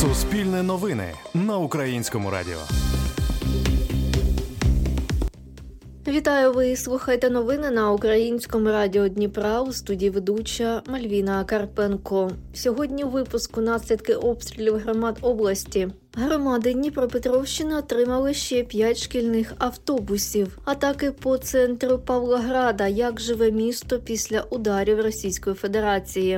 Суспільне новини на Українському радіо. Вітаю, ви слухаєте новини на Українському радіо Дніпра. У студії ведуча Мальвіна Карпенко. Сьогодні у випуску наслідки обстрілів громад області. Громади Дніпропетровщини отримали ще 5 шкільних автобусів. Атаки по центру Павлограда. Як живе місто після ударів Російської Федерації?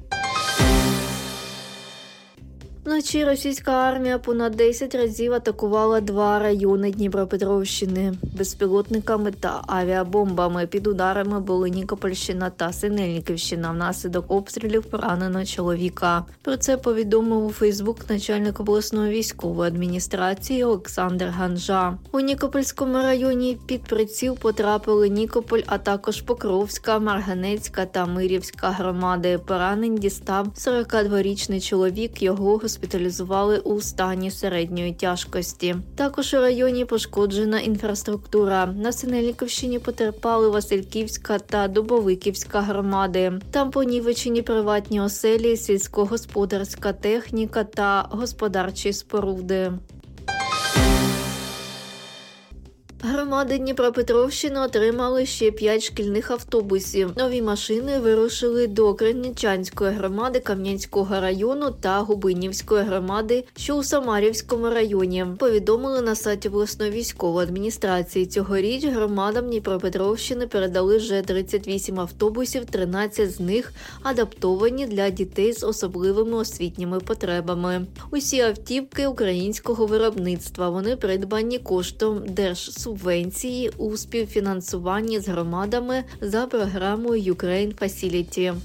Вночі російська армія понад 10 разів атакувала 2 райони Дніпропетровщини безпілотниками та авіабомбами. Під ударами були Нікопольщина та Синельниківщина. Внаслідок обстрілів поранено чоловіка. Про це повідомив у Фейсбук начальник обласної військової адміністрації Олександр Ганжа. У Нікопольському районі під приціл потрапили Нікополь, а також Покровська, Марганецька та Мирівська громади. Поранень дістав 42-річний чоловік, його госпіталізували у стані середньої тяжкості. Також у районі пошкоджена інфраструктура. На Синельниківщині потерпали Васильківська та Дубовиківська громади. Там понівечені приватні оселі, сільськогосподарська техніка та господарчі споруди. Громади Дніпропетровщини отримали ще 5 шкільних автобусів. Нові машини вирушили до Криничанської громади Кам'янського району та Губинівської громади, що у Самарівському районі. Повідомили на сайті обласної військової адміністрації. Цьогоріч громадам Дніпропетровщини передали вже 38 автобусів, 13 з них адаптовані для дітей з особливими освітніми потребами. Усі автівки українського виробництва. Вони придбані коштом держсубвенції у співфінансуванні з громадами за програмою Ukraine Facility.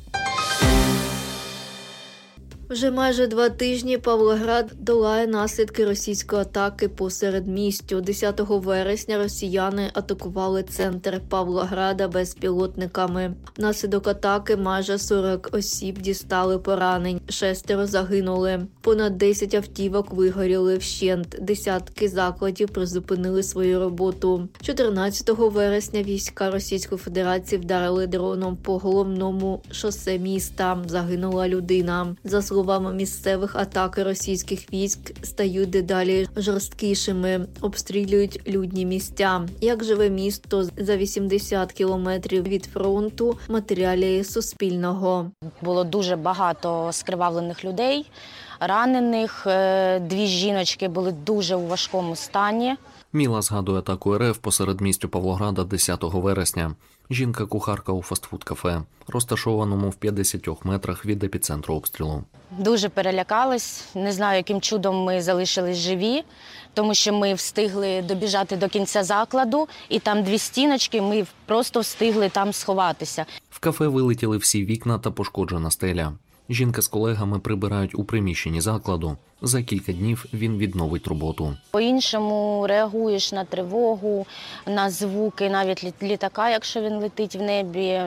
Вже майже 2 тижні Павлоград долає наслідки російської атаки по середмістю. 10 вересня росіяни атакували центр Павлограда безпілотниками. Внаслідок атаки майже 40 осіб дістали поранень, 6 загинули. Понад 10 автівок вигоріли вщент, десятки закладів призупинили свою роботу. 14 вересня війська Російської Федерації вдарили дроном по головному шосе міста. Загинула людина. За словами місцевих, атаки російських військ стають дедалі жорсткішими, обстрілюють людні місця. Як живе місто за 80 кілометрів від фронту, матеріалі Суспільного. Було дуже багато скривавлених людей, ранених, 2 жіночки були дуже у важкому стані. Міла згадує атаку РФ по середмістю Павлограда 10 вересня. Жінка-кухарка у фастфуд-кафе, розташованому в 50 метрах від епіцентру обстрілу. Дуже перелякались, не знаю, яким чудом ми залишились живі, тому що ми встигли добіжати до кінця закладу, і там 2 стіночки, ми просто встигли там сховатися. В кафе вилетіли всі вікна та пошкоджена стеля. Жінка з колегами прибирають у приміщенні закладу. За кілька днів він відновить роботу. По-іншому реагуєш на тривогу, на звуки, навіть літака, якщо він летить в небі.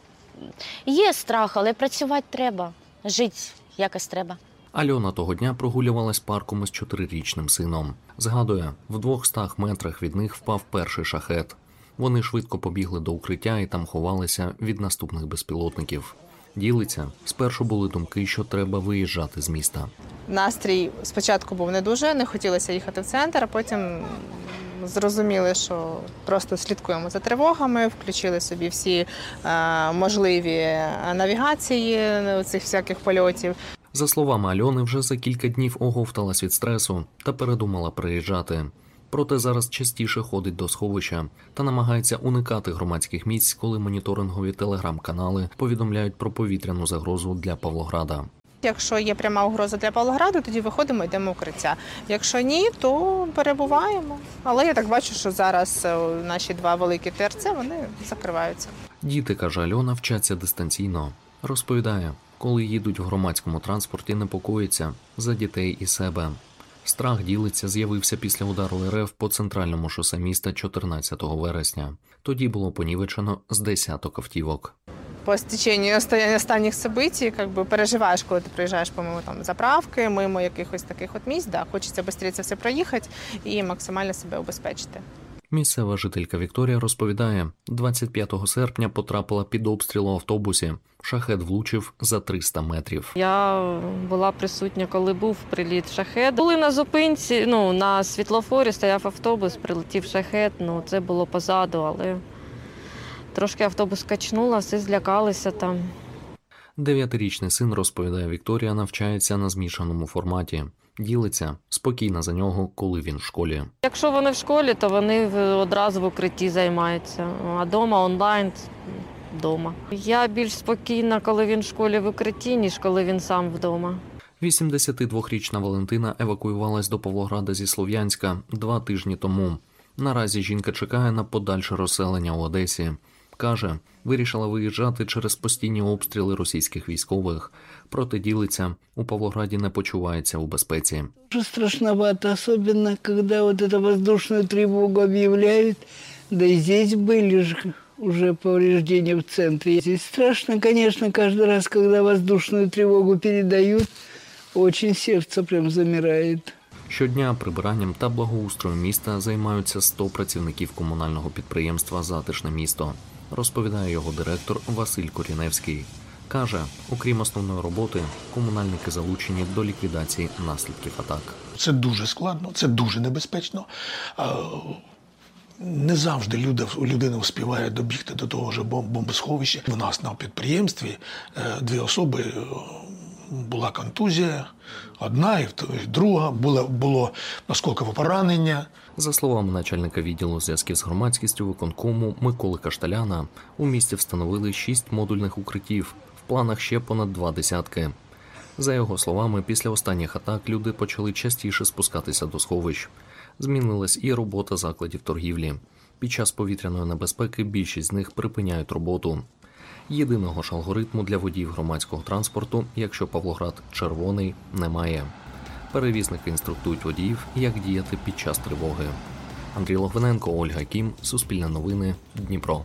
Є страх, але працювати треба, жити якось треба. Альона того дня прогулювалась парком із 4-річним сином. Згадує, в 200 метрах від них впав перший шахет. Вони швидко побігли до укриття і там ховалися від наступних безпілотників. Ділиться, спершу були думки, що треба виїжджати з міста. Настрій спочатку був не дуже, не хотілося їхати в центр, а потім зрозуміли, що просто слідкуємо за тривогами, включили собі всі можливі навігації цих всяких польотів. За словами Альони, вже за кілька днів оговталась від стресу та передумала приїжджати. Проте зараз частіше ходить до сховища та намагається уникати громадських місць, коли моніторингові телеграм-канали повідомляють про повітряну загрозу для Павлограда. Якщо є пряма угроза для Павлограду, тоді виходимо, йдемо в укриття. Якщо ні, то перебуваємо. Але я так бачу, що зараз наші 2 великі ТРЦ, вони закриваються. Діти, каже Альона, вчаться дистанційно. Розповідає, коли їдуть в громадському транспорті, непокоїться за дітей і себе. Страх, ділиться, з'явився після удару РФ по центральному шосе міста 14 вересня. Тоді було понівечено з 10 автівок. По стеченню останніх событий переживаєш, коли ти приїжджаєш помимо заправки, мимо якихось таких місць. Хочеться швидше це все проїхати і максимально себе убезпечити. Місцева жителька Вікторія розповідає, 25 серпня потрапила під обстріл у автобусі. Шахед влучив за 300 метрів. Я була присутня, коли був приліт шахед. Були на зупинці, на світлофорі стояв автобус, прилетів шахед. Це було позаду, але трошки автобус качнуло, всі злякалися там. 9-річний син, розповідає Вікторія, навчається на змішаному форматі. Ділиться, спокійна за нього, коли він в школі. Якщо вони в школі, то вони одразу в укритті займаються, а вдома онлайн – вдома. Я більш спокійна, коли він в школі в укритті, ніж коли він сам вдома. 82-річна Валентина евакуювалась до Павлограда зі Слов'янська 2 тижні тому. Наразі жінка чекає на подальше розселення у Одесі. Каже, вирішила виїжджати через постійні обстріли російських військових. Проте ділиться, у Павлограді не почувається у безпеці. Дуже страшновато, особенно когда вот эту воздушную тревогу объявляют. Да и здесь были же уже повреждения в центре. Здесь страшно, конечно, каждый раз, когда воздушную тревогу передают, очень сердце прям замирает. Щодня прибиранням та благоустроєм міста займаються 100 працівників комунального підприємства «Затишне місто», розповідає його директор Василь Коріневський. Каже, окрім основної роботи, комунальники залучені до ліквідації наслідків атак. Це дуже складно, це дуже небезпечно. Не завжди людина вспіває добігти до того ж бомбосховища. У нас на підприємстві 2 особи була контузія, одна і друга, було осколкове поранення. За словами начальника відділу зв'язків з громадськістю виконкому Миколи Кашталяна, у місті встановили 6 модульних укриттів, в планах ще понад 2 десятки. За його словами, після останніх атак люди почали частіше спускатися до сховищ. Змінилась і робота закладів торгівлі. Під час повітряної небезпеки більшість з них припиняють роботу. Єдиного ж алгоритму для водіїв громадського транспорту, якщо Павлоград червоний, немає. Перевізники інструктують водіїв, як діяти під час тривоги. Андрій Логвиненко, Ольга Кім, Суспільне новини, Дніпро.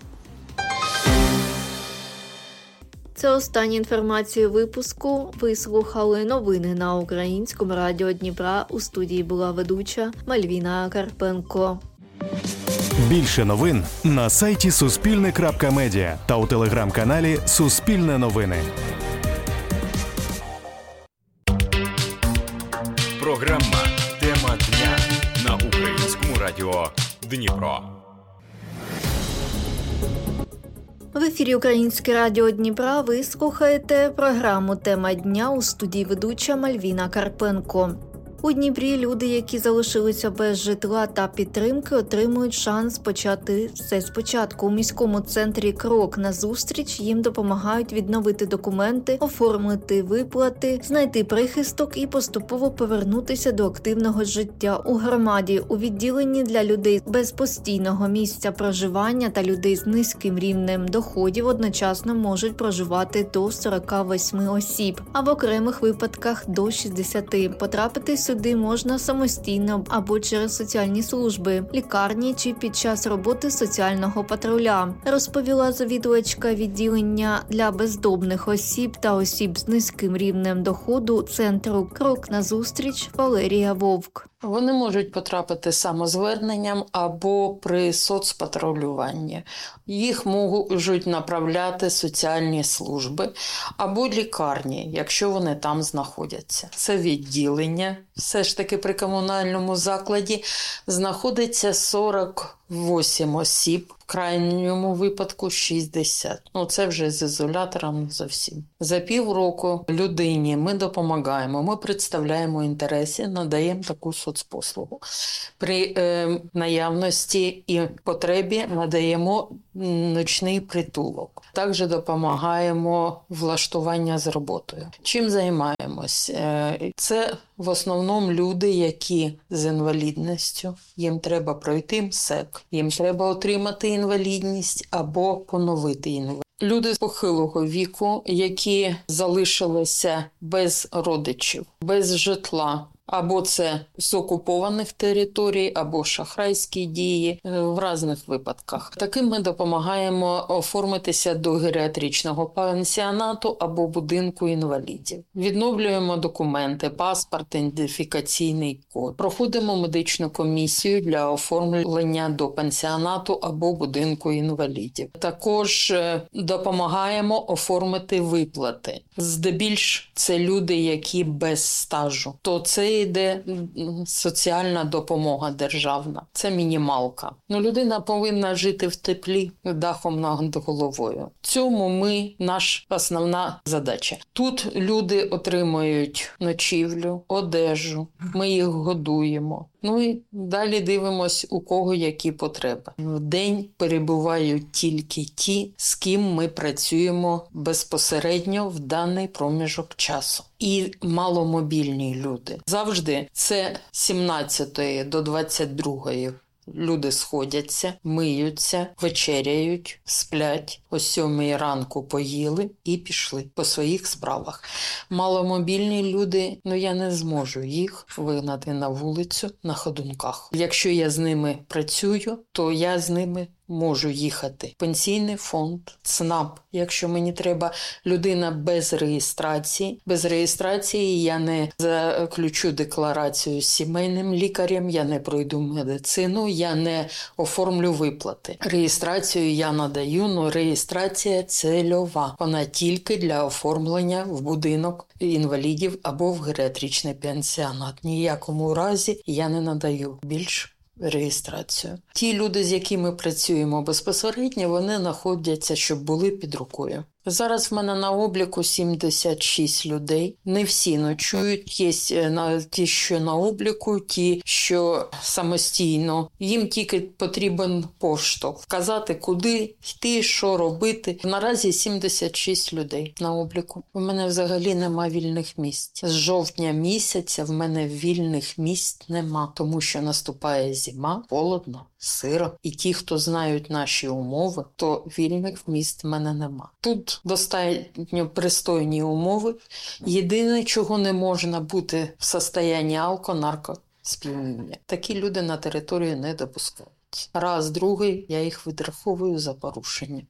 Це остання інформація випуску. Ви слухали новини на Українському радіо Дніпра. У студії була ведуча Мальвіна Карпенко. Більше новин на сайті Суспільне.Медіа та у телеграм-каналі Суспільне новини. Програма «Тема дня» на Українському радіо Дніпро. В ефірі Українське радіо Дніпра ви слухаєте програму «Тема дня», у студії ведуча Мальвіна Карпенко. У Дніпрі люди, які залишилися без житла та підтримки, отримують шанс почати все спочатку. У міському центрі «Крок назустріч» їм допомагають відновити документи, оформити виплати, знайти прихисток і поступово повернутися до активного життя у громаді. У відділенні для людей без постійного місця проживання та людей з низьким рівнем доходів одночасно можуть проживати до 48 осіб, а в окремих випадках до 60. Потрапити сюди можна самостійно або через соціальні служби, лікарні чи під час роботи соціального патруля, розповіла завідувачка відділення для бездомних осіб та осіб з низьким рівнем доходу центру «Крок назустріч» Валерія Вовк. Вони можуть потрапити самозверненням або при соцпатрулюванні. Їх можуть направляти соціальні служби або лікарні, якщо вони там знаходяться. Це відділення. Все ж таки при комунальному закладі знаходиться 48 осіб, в крайньому випадку 60. Це вже з ізолятором зовсім. За півроку людині ми допомагаємо, ми представляємо інтереси, надаємо таку соцпослугу. При наявності і потребі надаємо ночний притулок. Також допомагаємо влаштування з роботою. Чим займаємось? Це в основному люди, які з інвалідністю. Їм треба пройти МСЕК, їм треба отримати інвалідність або поновити інвалідність. Люди з похилого віку, які залишилися без родичів, без житла, Або це з окупованих територій, або шахрайські дії в різних випадках. Таким ми допомагаємо оформитися до геріатричного пансіонату або будинку інвалідів. Відновлюємо документи, паспорт, ідентифікаційний код. Проходимо медичну комісію для оформлення до пансіонату або будинку інвалідів. Також допомагаємо оформити виплати. Здебільш це люди, які без стажу. То це йде соціальна допомога державна. Це мінімалка. Людина повинна жити в теплі, дахом над головою. В цьому наша основна задача. Тут люди отримують ночівлю, одежу, ми їх годуємо. І далі дивимось, у кого які потреби. В день перебувають тільки ті, з ким ми працюємо безпосередньо в даний проміжок часу. І маломобільні люди. Завжди це з 17 до 22 люди сходяться, миються, вечеряють, сплять. О 7 ранку поїли і пішли по своїх справах. Маломобільні люди, я не зможу їх вигнати на вулицю на ходунках. Якщо я з ними працюю, то я з ними можу їхати. Пенсійний фонд, ЦНАП, якщо мені треба, людина без реєстрації. Без реєстрації я не заключу декларацію з сімейним лікарем, я не пройду медицину, я не оформлю виплати. Реєстрацію я надаю, але реєстрація цільова. Вона тільки для оформлення в будинок інвалідів або в геріатричний пансіонат. Ніякому разі я не надаю більш реєстрацію. Ті люди, з якими працюємо безпосередньо, вони знаходяться, щоб були під рукою. Зараз в мене на обліку 76 людей. Не всі ночують. Є ті, що на обліку, ті, що самостійно. Їм тільки потрібен поштовх. Вказати, куди йти, що робити. Наразі 76 людей на обліку. У мене взагалі нема вільних місць. З жовтня місяця в мене вільних місць нема. Тому що наступає зима, холодно, сиро. І ті, хто знають наші умови, то вільних місць в мене нема. Тут достатньо пристойні умови. Єдине, чого не можна бути в стані алко-наркосп'яніння. Такі люди на територію не допускають. Раз, другий, я їх відраховую за порушення.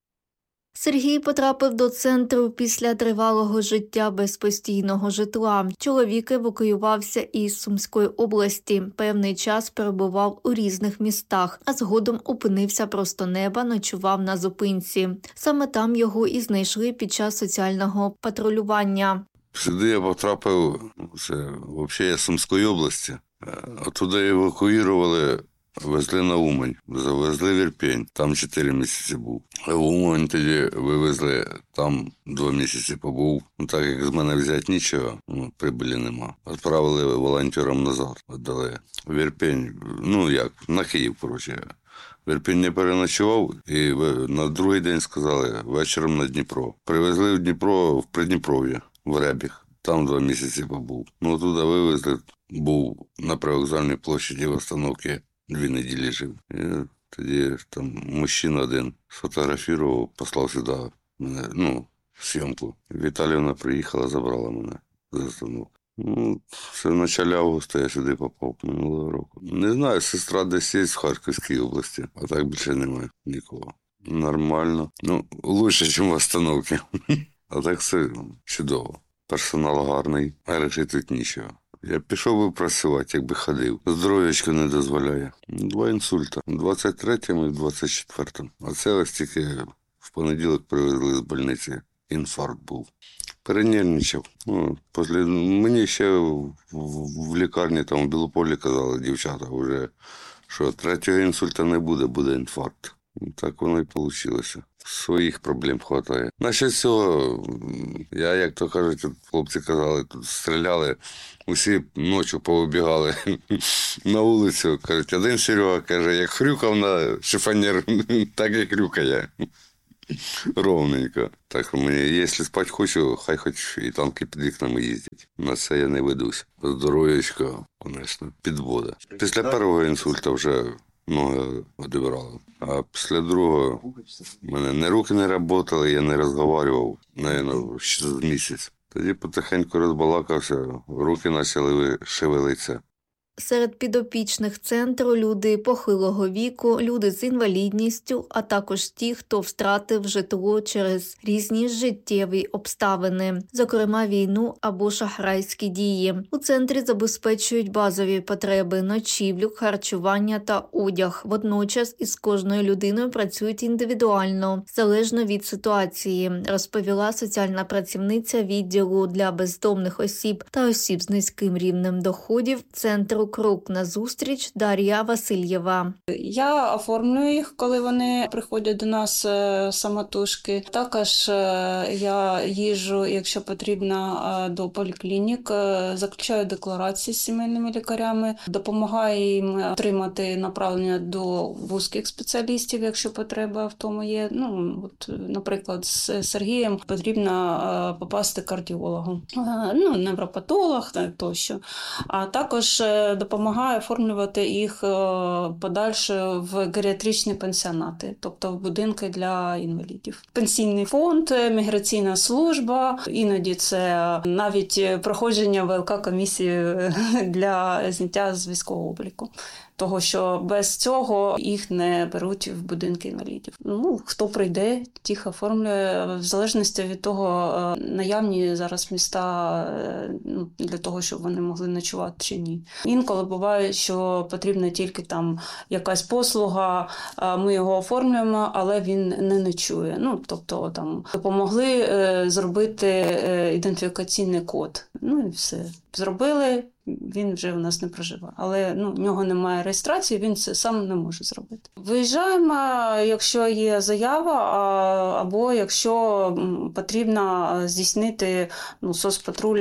Сергій потрапив до центру після тривалого життя без постійного житла. Чоловік евакуювався із Сумської області. Певний час перебував у різних містах, а згодом опинився просто неба, ночував на зупинці. Саме там його і знайшли під час соціального патрулювання. Сюди я потрапив, це взагалі я з Сумської області. Оттуда евакуювали, везли на Умань, завезли в Ірпінь, там 4 місяці був. В Умань тоді вивезли, там 2 місяці побув. Так як з мене взяти нічого, прибулі нема. Відправили волонтерам назад, віддали. В Ірпінь, на Київ, коротше. В Ірпінь не переночував і на другий день сказали, вечором на Дніпро. Привезли в Дніпро, в Придніпров'я, в Ребіг. Там 2 місяці побув. Туди вивезли, був на привокзальній площаді в остановці. 2 неділі жив. І тоді там мужчина один сфотографував, послав сюди мене, зйомку. Віталіївна приїхала, забрала мене з остановки. Це в початку августа я сюди попав минулого року. Не знаю, сестра десь є в Харківській області, а так більше немає нікого. Нормально. Лучше, ніж в остановці. А так все чудово. Персонал гарний, а решить тут нічого. Я пішов би працювати, якби ходив. Здоров'ячко не дозволяє. 2 інсульта. В 23-му і в 24-му. А це ось тільки в понеділок привезли з больниці. Інфаркт був. Перенервничав. Мені ще в лікарні, там в Білополі казали дівчата вже, що 3-го інсульта не буде, буде інфаркт. Так воно і вийшло. Своїх проблем вистачає. Насчет цього, я, як то кажуть, хлопці казали, тут стріляли, усі ночі повибігали на вулицю. Кажуть, один Серега каже, як хрюкав на шифонер, так і хрюкає. Ровненько. Так мені, якщо спати хочу, хай хоч і танки під вікнами їздять. На це я не ведусь. Здоров'ячко, звісно, підвода. Після першого інсульту вже ноги відбирали. А після другого в мене ні руки не працювали, я не розмовляв, мабуть, ще з місяць. Тоді потихеньку розбалакався, руки почали шевелитися. Серед підопічних центру люди похилого віку, люди з інвалідністю, а також ті, хто втратив житло через різні життєві обставини, зокрема війну або шахрайські дії. У центрі забезпечують базові потреби – ночівлю, харчування та одяг. Водночас із кожною людиною працюють індивідуально, залежно від ситуації, розповіла соціальна працівниця відділу для бездомних осіб та осіб з низьким рівнем доходів центру «Крок назустріч» Дар'я Васильєва. Я оформлюю їх, коли вони приходять до нас самотужки. Також я їжджу, якщо потрібно, до поліклінік, заключаю декларації з сімейними лікарями, допомагаю їм отримати направлення до вузьких спеціалістів, якщо потреба в тому є. Наприклад, з Сергієм потрібно попасти кардіологу, невропатолог тощо. А також допомагає оформлювати їх подальше в геріатричні пенсіонати, тобто в будинки для інвалідів. Пенсійний фонд, міграційна служба, іноді це навіть проходження ВЛК-комісії для зняття з військового обліку. Того, що без цього їх не беруть в будинки інвалідів. Хто прийде, тих оформлює, в залежності від того, наявні зараз міста для того, щоб вони могли ночувати чи ні. Інколи буває, що потрібна тільки там якась послуга, ми його оформлюємо, але він не ночує. Тобто там допомогли зробити ідентифікаційний код. І все. Зробили, він вже у нас не проживає. Але в нього немає реєстрації, він це сам не може зробити. Виїжджаємо, якщо є заява, або якщо потрібно здійснити соцпатруль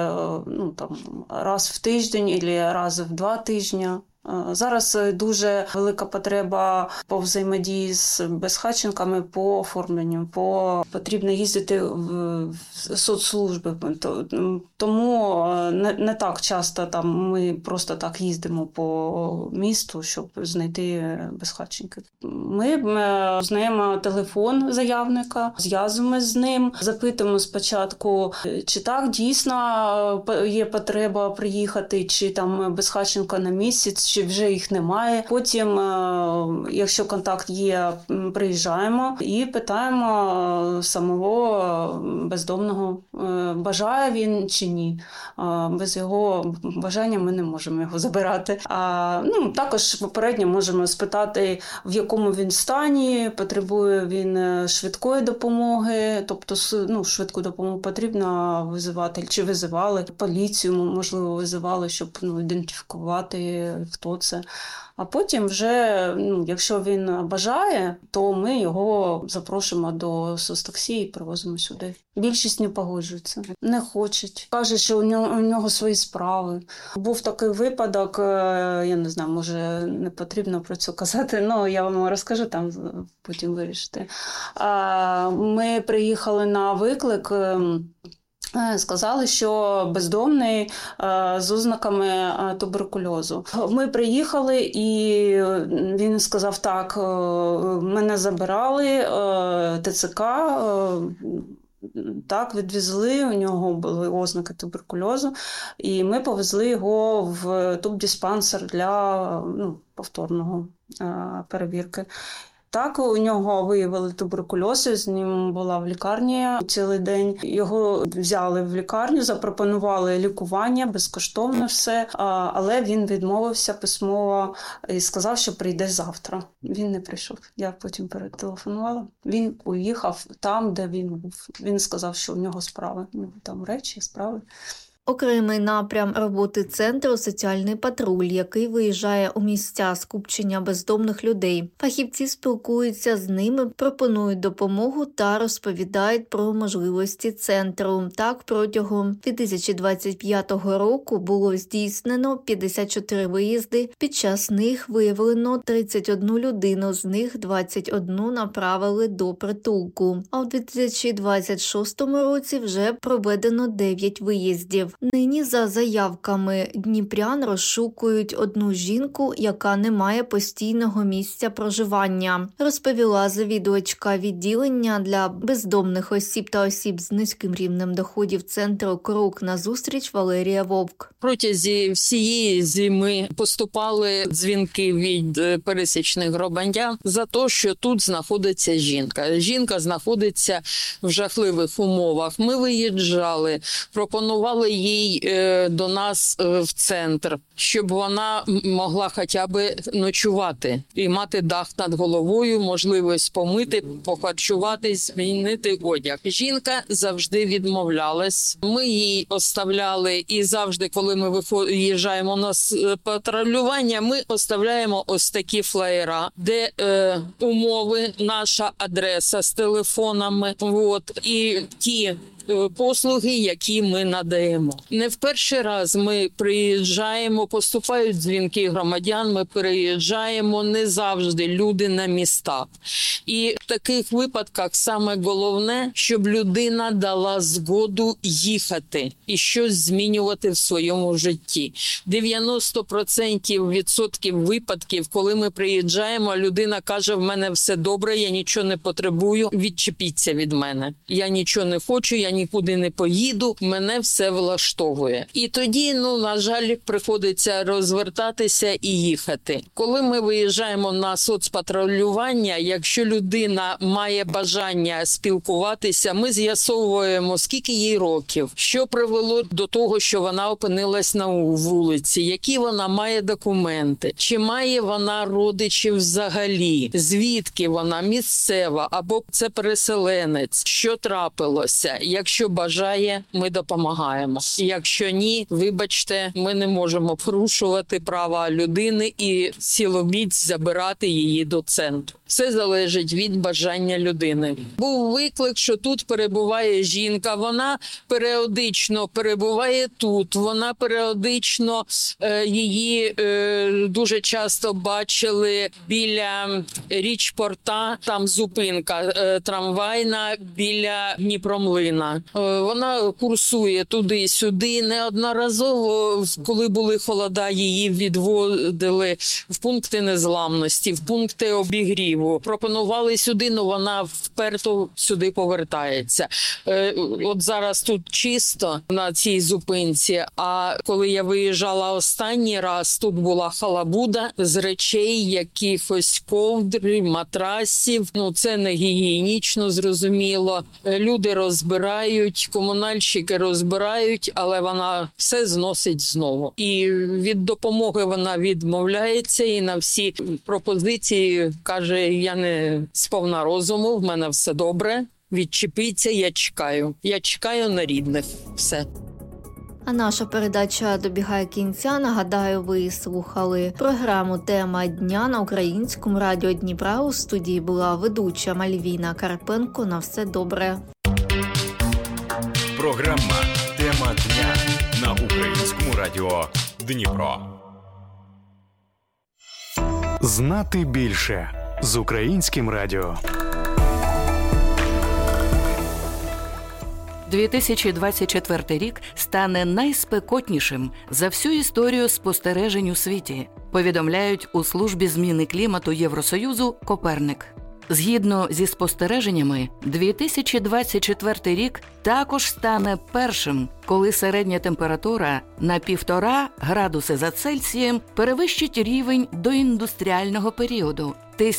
раз в тиждень або раз в 2 тижні. Зараз дуже велика потреба по взаємодії з безхатченками по оформленню. Потрібно їздити в соцслужби. Тому не так часто ми просто так їздимо по місту, щоб знайти безхатченків. Ми знаємо телефон заявника, зв'язуємося з ним, запитуємо спочатку, чи так дійсно є потреба приїхати, чи там безхатченка на місяць, чи вже їх немає. Потім, якщо контакт є, приїжджаємо і питаємо самого бездомного, бажає він чи ні. Без його бажання ми не можемо його забирати. Також попередньо можемо спитати, в якому він стані, потребує він швидкої допомоги, тобто швидку допомогу потрібно визивати, чи визивали, поліцію, можливо, визивали, щоб ідентифікувати, хто це. А потім вже, якщо він бажає, то ми його запрошуємо до соцтаксі і привозимо сюди. Більшість не погоджується, не хочуть. Кажуть, що у нього свої справи. Був такий випадок, я не знаю, може не потрібно про це казати, але я вам розкажу, там потім вирішите. Ми приїхали на виклик. Сказали, що бездомний з ознаками туберкульозу. Ми приїхали, і він сказав, так, мене забирали, ТЦК, так, відвезли, у нього були ознаки туберкульозу, і ми повезли його в тубдиспансер для повторного перевірки. Так, у нього виявили туберкульоз, з ним була в лікарні цілий день. Його взяли в лікарню, запропонували лікування, безкоштовно все, але він відмовився письмово і сказав, що прийде завтра. Він не прийшов. Я потім перетелефонувала. Він поїхав там, де він був. Він сказав, що у нього справи. Там речі, справи. Окремий напрям роботи центру – соціальний патруль, який виїжджає у місця скупчення бездомних людей. Фахівці спілкуються з ними, пропонують допомогу та розповідають про можливості центру. Так, протягом 2025 року було здійснено 54 виїзди. Під час них виявлено 31 людину, з них 21 направили до притулку. А у 2026 році вже проведено 9 виїздів. Нині за заявками дніпрян розшукують одну жінку, яка не має постійного місця проживання, розповіла завідувачка відділення для бездомних осіб та осіб з низьким рівнем доходів центру «Крок назустріч» Валерія Вовк. Протягом всієї зими поступали дзвінки від пересічних громадян за те, що тут знаходиться жінка. Жінка знаходиться в жахливих умовах. Ми виїжджали, пропонували їй до нас в центр, щоб вона могла хоча б ночувати і мати дах над головою, можливість помити, похарчуватись, змінити одяг. Жінка завжди відмовлялась. Ми їй оставляли і завжди, коли ми виїжджаємо на патрулювання, ми оставляємо ось такі флаєра, де умови, наша адреса з телефонами, і ті послуги, які ми надаємо. Не в перший раз ми приїжджаємо, поступають дзвінки громадян, ми приїжджаємо, не завжди люди на містах. І в таких випадках саме головне, щоб людина дала згоду їхати і щось змінювати в своєму житті. 90% випадків, коли ми приїжджаємо, людина каже, в мене все добре, я нічого не потребую, відчепіться від мене. Я нічого не хочу, я нікуди не поїду, мене все влаштовує. І тоді, на жаль, приходиться розвертатися і їхати. Коли ми виїжджаємо на соцпатрулювання, якщо людина має бажання спілкуватися, ми з'ясовуємо, скільки їй років, що привело до того, що вона опинилась на вулиці, які вона має документи, чи має вона родичів взагалі, звідки вона, місцева, або це переселенець, що трапилося. Якщо бажає, ми допомагаємо. Якщо ні, вибачте, ми не можемо порушувати права людини і силоміць забирати її до центру. Все залежить від бажання людини. Був виклик, що тут перебуває жінка, вона періодично перебуває тут, вона періодично, її дуже часто бачили біля річпорта, там зупинка трамвайна біля Дніпромлина. Вона курсує туди-сюди. Неодноразово, коли були холода, її відводили в пункти незламності, в пункти обігріву. Пропонували сюди, але вона вперто сюди повертається. От зараз тут чисто на цій зупинці, а коли я виїжджала останній раз, тут була халабуда з речей, якихось ковдр, матрасів. Це не гігієнічно, зрозуміло. Люди розбирають, комунальщики розбирають, але вона все зносить знову. І від допомоги вона відмовляється і на всі пропозиції каже, я не сповна розуму, в мене все добре, відчепіться, я чекаю. Я чекаю на рідних. Все. А наша передача добігає кінця. Нагадаю, ви слухали програму «Тема дня» на Українському радіо Дніпра. У студії була ведуча Мальвіна Карпенко. На все добре. Програма «Тема дня» на Українському радіо Дніпро. Знати більше з Українським радіо. 2024 рік стане найспекотнішим за всю історію спостережень у світі, повідомляють у службі зміни клімату Євросоюзу «Коперник». Згідно зі спостереженнями, 2024 рік також стане першим, коли середня температура на 1,5 градуси за Цельсієм перевищить рівень доіндустріального періоду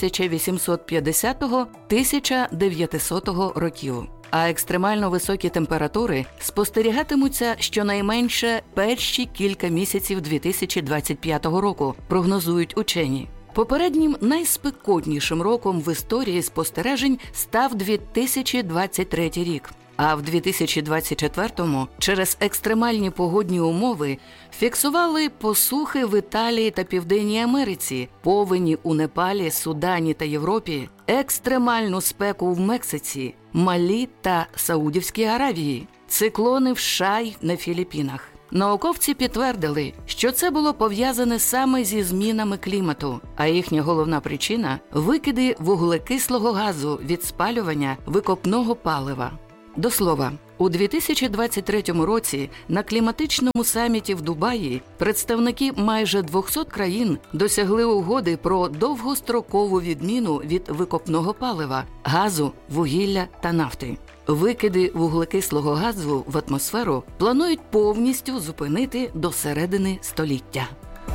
1850-1900 років. А екстремально високі температури спостерігатимуться щонайменше перші кілька місяців 2025 року, прогнозують учені. Попереднім найспекотнішим роком в історії спостережень став 2023 рік. А в 2024-му через екстремальні погодні умови фіксували посухи в Італії та Південній Америці, повені у Непалі, Судані та Європі, екстремальну спеку в Мексиці, Малі та Саудівській Аравії, циклони в США й на Філіппінах. Науковці підтвердили, що це було пов'язане саме зі змінами клімату, а їхня головна причина – викиди вуглекислого газу від спалювання викопного палива. До слова, у 2023 році на кліматичному саміті в Дубаї представники майже 200 країн досягли угоди про довгострокову відміну від викопного палива, газу, вугілля та нафти. Викиди вуглекислого газу в атмосферу планують повністю зупинити до середини століття.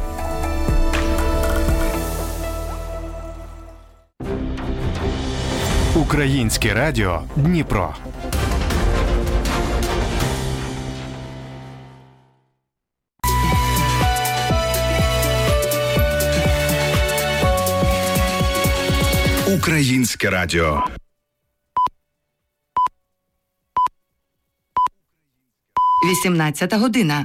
Українське радіо Дніпро. Українське радіо. – 18 година.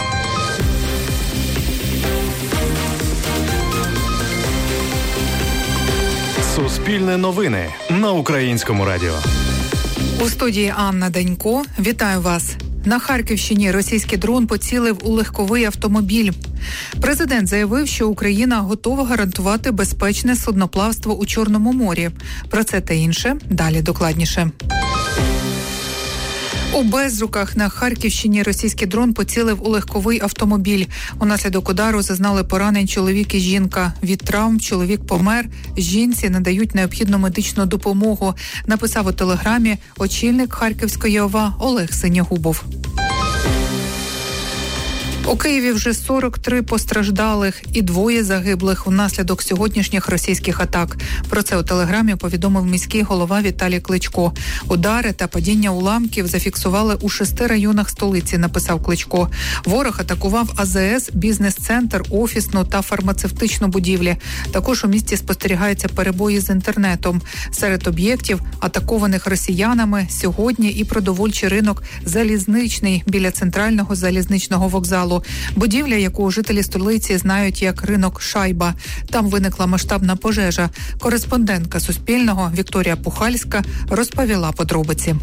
Суспільне новини на Українському радіо. У студії Анна Данько. Вітаю вас. На Харківщині російський дрон поцілив у легковий автомобіль. Президент заявив, що Україна готова гарантувати безпечне судноплавство у Чорному морі. Про це та інше далі докладніше. У Безруках на Харківщині російський дрон поцілив у легковий автомобіль. Унаслідок удару зазнали поранень чоловік і жінка. Від травм чоловік помер, жінці надають необхідну медичну допомогу, написав у телеграмі очільник Харківської ОВА Олег Синягубов. У Києві вже 43 постраждалих і 2 загиблих унаслідок сьогоднішніх російських атак. Про це у телеграмі повідомив міський голова Віталій Кличко. Удари та падіння уламків зафіксували у 6 районах столиці, написав Кличко. Ворог атакував АЗС, бізнес-центр, офісну та фармацевтичну будівлі. Також у місті спостерігаються перебої з інтернетом. Серед об'єктів, атакованих росіянами, сьогодні і продовольчий ринок «Залізничний» біля центрального залізничного вокзалу. Будівля, яку жителі столиці знають як ринок «Шайба». Там виникла масштабна пожежа. Кореспондентка Суспільного Вікторія Пухальська розповіла подробиці.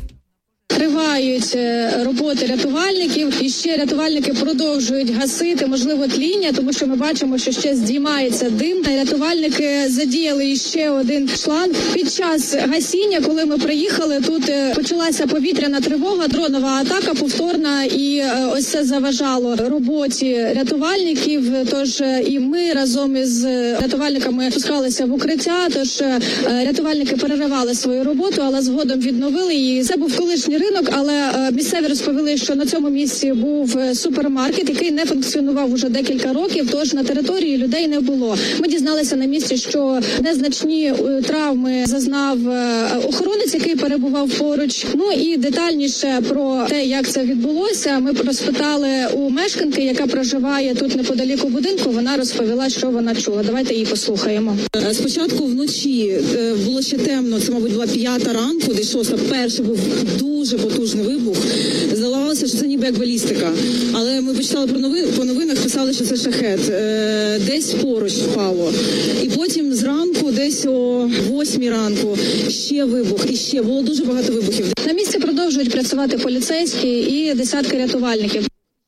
Тривають роботи рятувальників, і ще рятувальники продовжують гасити, можливо, тління, тому що ми бачимо, що ще здіймається дим. Рятувальники задіяли ще один шланг. Під час гасіння, коли ми приїхали, тут почалася повітряна тривога, дронова атака повторна, і ось це заважало роботі рятувальників. Тож і ми разом із рятувальниками спускалися в укриття, тож рятувальники переривали свою роботу, але згодом відновили її. Це був колишній ринок, але місцеві розповіли, що на цьому місці був супермаркет, який не функціонував уже декілька років, тож на території людей не було. Ми дізналися на місці, що незначні травми зазнав охоронець, який перебував поруч. Ну і детальніше про те, як це відбулося, ми розпитали у мешканки, яка проживає тут неподалік у будинку. Вона розповіла, що вона чула. Давайте її послухаємо. Спочатку вночі було ще темно, це, мабуть, була 5 ранку, десь 6. Перший був дуже потужний вибух. Здавалося, що це ніби як балістика. Але ми почитали по новинах, писали, що це шахет. Десь поруч впало. І потім зранку, десь о 8 ранку, ще вибух. І ще було дуже багато вибухів. На місці продовжують працювати поліцейські і десятки рятувальників.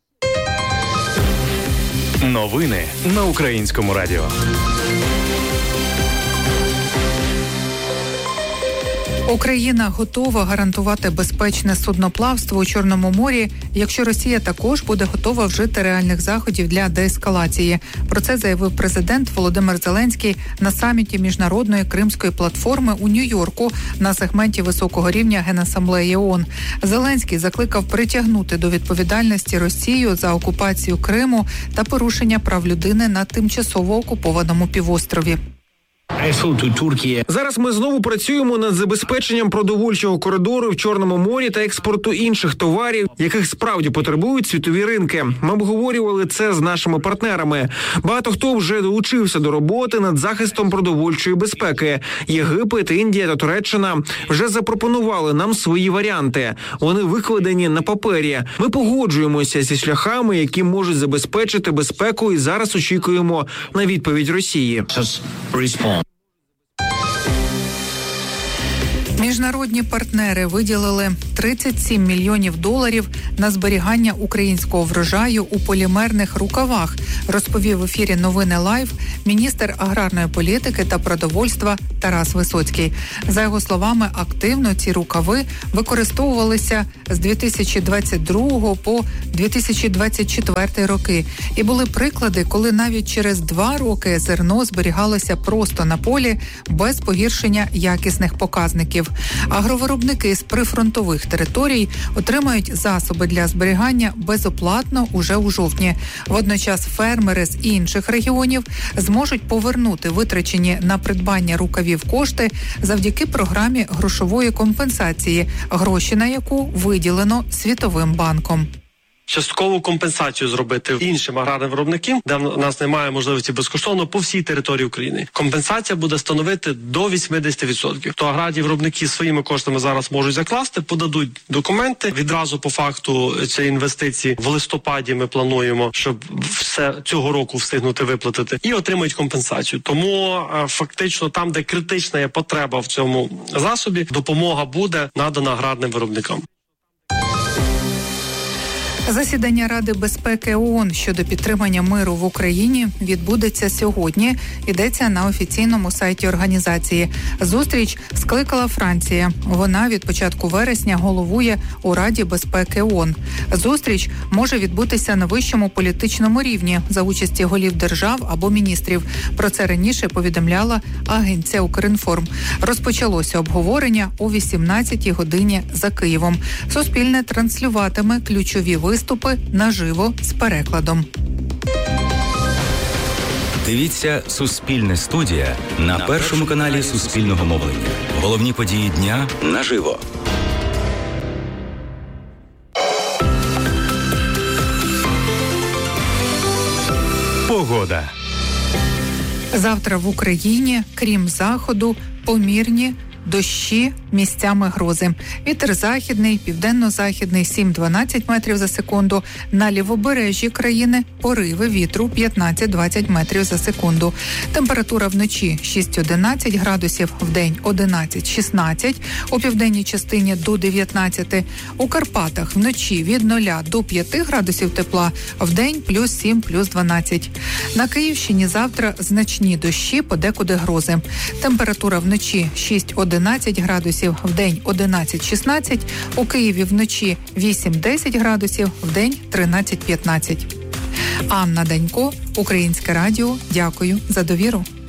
Новини на Українському радіо. Україна готова гарантувати безпечне судноплавство у Чорному морі, якщо Росія також буде готова вжити реальних заходів для деескалації. Про це заявив президент Володимир Зеленський на саміті Міжнародної Кримської платформи у Нью-Йорку на сегменті високого рівня Генасамблеї ООН. Зеленський закликав притягнути до відповідальності Росію за окупацію Криму та порушення прав людини на тимчасово окупованому півострові. Зараз ми знову працюємо над забезпеченням продовольчого коридору в Чорному морі та експорту інших товарів, яких справді потребують світові ринки. Ми обговорювали це з нашими партнерами. Багато хто вже долучився до роботи над захистом продовольчої безпеки. Єгипет, Індія та Туреччина вже запропонували нам свої варіанти. Вони викладені на папері. Ми погоджуємося зі шляхами, які можуть забезпечити безпеку, і зараз очікуємо на відповідь Росії. Міжнародні партнери виділили $37 мільйонів на зберігання українського врожаю у полімерних рукавах, розповів в ефірі «Новини Лайв» міністр аграрної політики та продовольства Тарас Висоцький. За його словами, активно ці рукави використовувалися з 2022 по 2024 роки. І були приклади, коли навіть через 2 роки зерно зберігалося просто на полі без погіршення якісних показників. Агровиробники з прифронтових територій отримають засоби для зберігання безоплатно уже у жовтні. Водночас фермери з інших регіонів зможуть повернути витрачені на придбання рукавів кошти завдяки програмі грошової компенсації, гроші на яку виділено Світовим банком. Часткову компенсацію зробити іншим аграрним виробникам, де в нас немає можливості безкоштовно по всій території України. Компенсація буде становити до 80%. То аграрні виробники своїми коштами зараз можуть закласти, подадуть документи. Відразу по факту цієї інвестиції в листопаді ми плануємо, щоб все цього року встигнути виплатити, і отримають компенсацію. Тому фактично там, де критична є потреба в цьому засобі, допомога буде надана аграрним виробникам. Засідання Ради безпеки ООН щодо підтримання миру в Україні відбудеться сьогодні, йдеться на офіційному сайті організації. Зустріч скликала Франція. Вона від початку вересня головує у Раді безпеки ООН. Зустріч може відбутися на вищому політичному рівні за участі голів держав або міністрів. Про це раніше повідомляла агенція «Укрінформ». Розпочалося обговорення о 18-й годині за Києвом. Суспільне транслюватиме ключові виступи наживо з перекладом. Дивіться «Суспільне студія» на першому каналі Суспільного мовлення. Головні події дня наживо. Погода. Завтра в Україні, крім заходу, помірні дощі, місцями грози. Вітер західний, південно-західний 7-12 метрів за секунду. На лівобережжі країни пориви вітру 15-20 метрів за секунду. Температура вночі 6-11 градусів, вдень 11-16, у південній частині до 19. У Карпатах вночі від 0 до 5 градусів тепла, вдень плюс 7, плюс 12. На Київщині завтра значні дощі, подекуди грози. Температура вночі 6-11 градусів, вдень 11-16, у Києві вночі 8-10 градусів, вдень 13-15. Анна Данько, Українське радіо. Дякую за довіру.